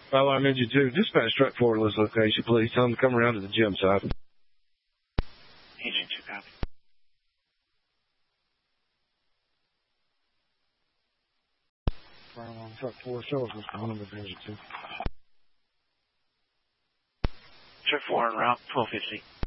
Fire Ninja 2, dispatch truck 4 to this location, please. Tell them to come around to the gym side. Agent 2, copy. Fire alarm truck 4, show us what's going on with Ninja 2. Truck 4 en route, 1250.